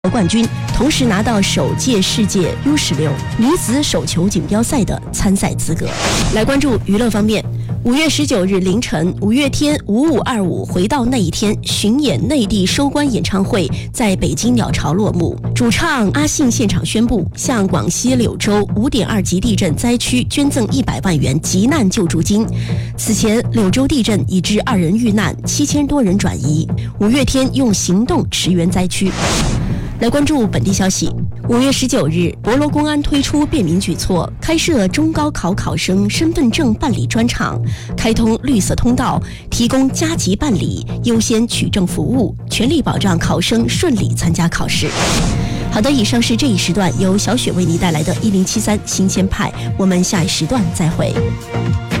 冠军，同时拿到首届世界 U16女子手球锦标赛的参赛资格。来关注娱乐方面。5月19日凌晨，五月天5525回到那一天巡演内地收官演唱会在北京鸟巢落幕。主唱阿信现场宣布向广西柳州5.2级地震灾区捐赠100万元急难救助金。此前，柳州地震已致2人遇难，7000多人转移。五月天用行动驰援灾区。来关注本地消息。5月19日，博罗公安推出便民举措，开设中高考考生身份证办理专场，开通绿色通道，提供加急办理、优先取证服务，全力保障考生顺利参加考试。好的，以上是这一时段由小雪为您带来的1073新鲜派，我们下一时段再会。